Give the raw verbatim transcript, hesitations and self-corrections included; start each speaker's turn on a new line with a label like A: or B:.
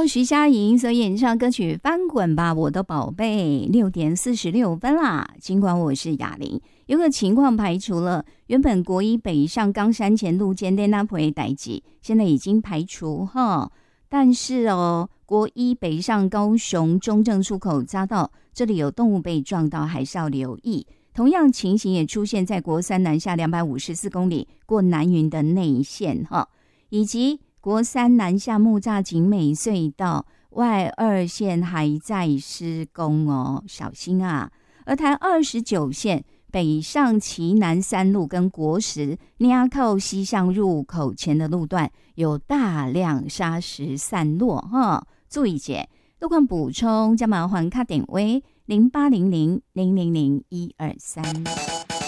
A: 由徐佳莹所演唱歌曲《翻滚吧，我的宝贝》。六点四十六分啦。尽管我是哑铃，有个情况排除了，原本国一北上冈山前路间的那回代志，现在已经排除哈。但是哦，国一北上高雄中正出口匝道，这里有动物被撞到，还是要留意。同样情形也出现在国三南下两百五十四公里过南云的内线哈，以及国三南下木栅景美隧道外二线还在施工哦，小心啊！而台二十九线北上旗南三路跟国十捏扣西向入口前的路段有大量砂石散落哈，注意些。路况补充，将麻烦卡点位零八零零零零零一二三。